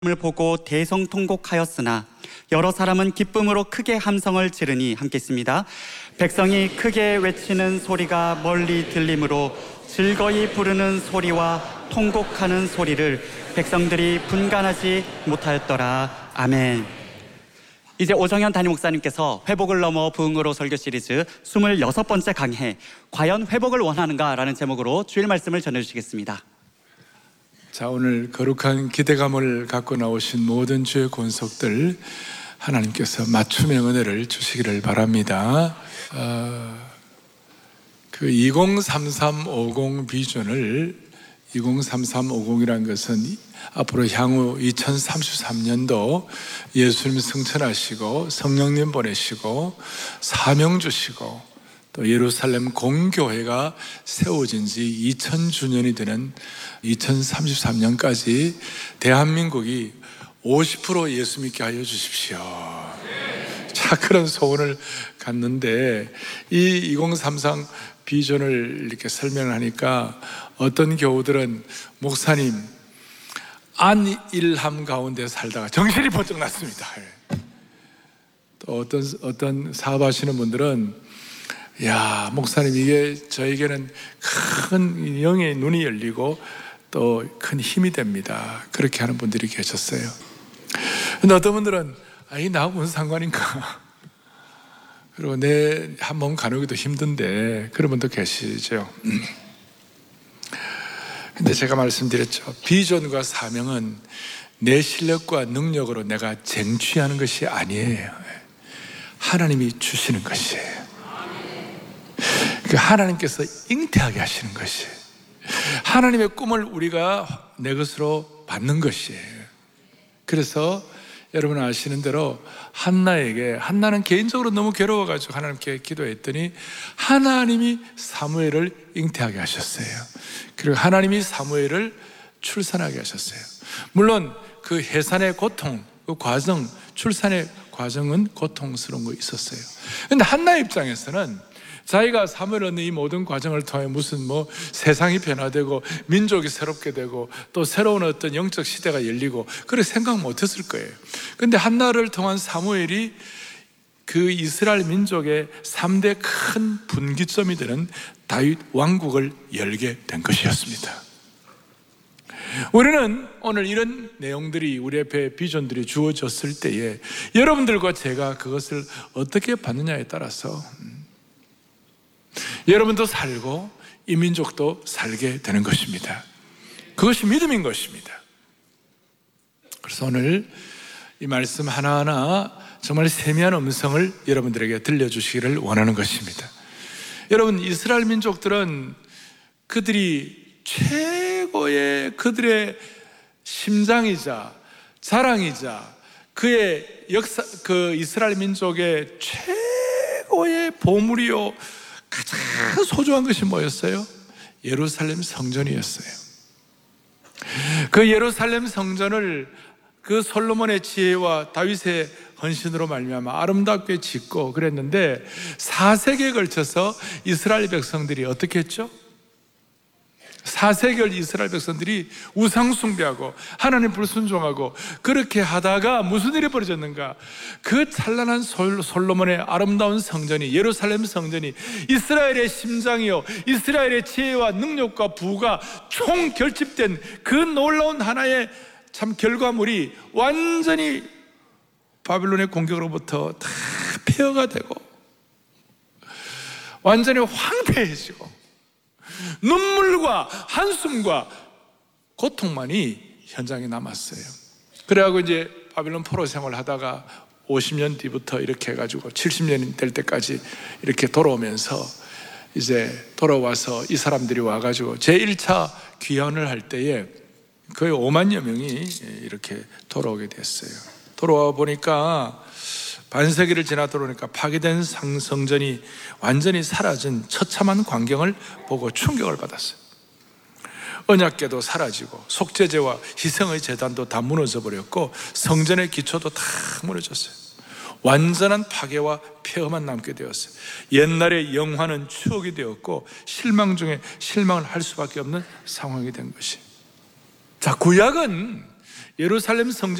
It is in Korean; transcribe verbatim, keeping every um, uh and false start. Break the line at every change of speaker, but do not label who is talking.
을 보고 대성통곡하였으나 여러 사람은 기쁨으로 크게 함성을 지르니 함께 있습니다. 백성이 크게 외치는 소리가 멀리 들리므로 즐거이 부르는 소리와 통곡하는 소리를 백성들이 분간하지 못하였더라. 아멘. 이제 오정현 담임 목사님께서 회복을 넘어 부흥으로 설교 시리즈 스물여섯 번째 강해 과연 회복을 원하는가? 라는 제목으로 주일 말씀을 전해주시겠습니다.
자, 오늘 거룩한 기대감을 갖고 나오신 모든 주의 권속들 하나님께서 맞춤의 은혜를 주시기를 바랍니다. 어, 그 이공삼삼오공 비전을 이공삼삼오공이라는 것은 앞으로 향후 이천삼십삼 년도 예수님 승천하시고 성령님 보내시고 사명 주시고 또 예루살렘 공교회가 세워진 지 이천 주년이 되는 이천삼십삼 년까지 대한민국이 오십 퍼센트 예수 믿게 하여 주십시오. 자, 그런 소원을 갖는데 이 이공삼삼 비전을 이렇게 설명을 하니까 어떤 교우들은 목사님 안일함 가운데 살다가 정신이 번쩍 났습니다. 또 어떤 어떤 사업하시는 분들은 야, 목사님, 이게 저에게는 큰 영의 눈이 열리고 또 큰 힘이 됩니다. 그렇게 하는 분들이 계셨어요. 근데 어떤 분들은 아이, 나하고 무슨 상관인가? 그리고 내 한 몸 가누기도 힘든데 그런 분도 계시죠. 근데 제가 말씀드렸죠. 비전과 사명은 내 실력과 능력으로 내가 쟁취하는 것이 아니에요. 하나님이 주시는 것이에요. 하나님께서 잉태하게 하시는 것이 하나님의 꿈을 우리가 내 것으로 받는 것이에요. 그래서 여러분 아시는 대로 한나에게, 한나는 개인적으로 너무 괴로워가지고 하나님께 기도했더니 하나님이 사무엘을 잉태하게 하셨어요. 그리고 하나님이 사무엘을 출산하게 하셨어요. 물론 그 해산의 고통, 그 과정, 출산의 과정은 고통스러운 거 있었어요. 그런데 한나의 입장에서는 자기가 사무엘 얻는 이 모든 과정을 통해 무슨 뭐 세상이 변화되고 민족이 새롭게 되고 또 새로운 어떤 영적 시대가 열리고 그렇게 생각 못했을 거예요. 그런데 한나를 통한 사무엘이 그 이스라엘 민족의 삼 대 큰 분기점이 되는 다윗 왕국을 열게 된 것이었습니다. 우리는 오늘 이런 내용들이 우리 앞에 비전들이 주어졌을 때에 여러분들과 제가 그것을 어떻게 받느냐에 따라서 여러분도 살고 이 민족도 살게 되는 것입니다. 그것이 믿음인 것입니다. 그래서 오늘 이 말씀 하나하나 정말 세미한 음성을 여러분들에게 들려주시기를 원하는 것입니다. 여러분, 이스라엘 민족들은 그들이 최고의 그들의 심장이자 자랑이자 그의 역사, 그 이스라엘 민족의 최고의 보물이요 가장 소중한 것이 뭐였어요? 예루살렘 성전이었어요. 그 예루살렘 성전을 그 솔로몬의 지혜와 다윗의 헌신으로 말미암아 아름답게 짓고 그랬는데 사 세기에 걸쳐서 이스라엘 백성들이 어떻게 했죠? 사 세기를 이스라엘 백성들이 우상 숭배하고 하나님 불순종하고 그렇게 하다가 무슨 일이 벌어졌는가? 그 찬란한 솔로몬의 아름다운 성전이, 예루살렘 성전이 이스라엘의 심장이요 이스라엘의 지혜와 능력과 부가 총 결집된 그 놀라운 하나의 참 결과물이 완전히 바빌론의 공격으로부터 다 폐허가 되고 완전히 황폐해지고 눈물과 한숨과 고통만이 현장에 남았어요. 그래가지고 이제 바빌론 포로 생활을 하다가 오십 년 뒤부터 이렇게 해가지고 칠십 년이 될 때까지 이렇게 돌아오면서 이제 돌아와서 이 사람들이 와가지고 제일 차 귀환을 할 때에 거의 오만여 명이 이렇게 돌아오게 됐어요. 돌아와 보니까 반세기를 지나 들어오니까 파괴된 성전이 완전히 사라진 처참한 광경을 보고 충격을 받았어요. 언약궤도 사라지고 속죄제와 희생의 제단도 다 무너져 버렸고 성전의 기초도 다 무너졌어요. 완전한 파괴와 폐허만 남게 되었어요. 옛날의 영화는 추억이 되었고 실망 중에 실망을 할 수밖에 없는 상황이 된 것이. 자, 구약은 예루살렘 성전